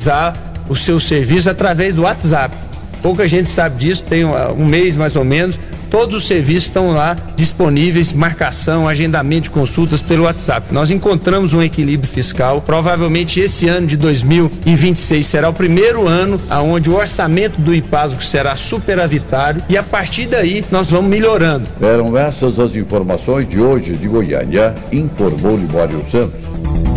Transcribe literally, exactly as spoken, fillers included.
realizar o seu serviço através do WhatsApp. Pouca gente sabe disso, tem um mês mais ou menos. Todos os serviços estão lá disponíveis, marcação, agendamento de consultas pelo WhatsApp. Nós encontramos um equilíbrio fiscal. Provavelmente esse ano de dois mil e vinte e seis será o primeiro ano onde o orçamento do IPASGO será superavitário e a partir daí nós vamos melhorando. Eram essas as informações de hoje de Goiânia, informou Libório Santos.